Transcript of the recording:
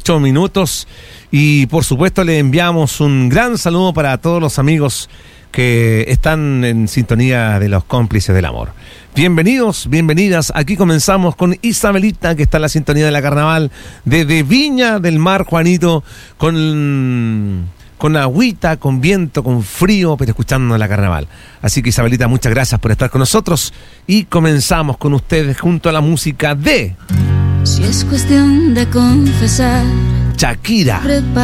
8 minutos. Y por supuesto le enviamos un gran saludo para todos los amigos que están en sintonía de los cómplices del amor. Bienvenidos, bienvenidas. Aquí comenzamos con Isabelita, que está en la sintonía de la carnaval desde Viña del Mar, Juanito, con agüita, con viento, con frío, pero escuchando la carnaval. Así que Isabelita, muchas gracias por estar con nosotros y comenzamos con ustedes junto a la música de... Si es cuestión de confesar, Shakira.